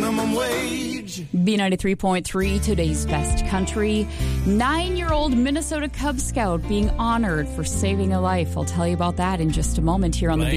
minimum wage. B93.3, today's best country. 9-year-old Minnesota Cub Scout being honored for saving a life. I'll tell you about that in just a moment here on the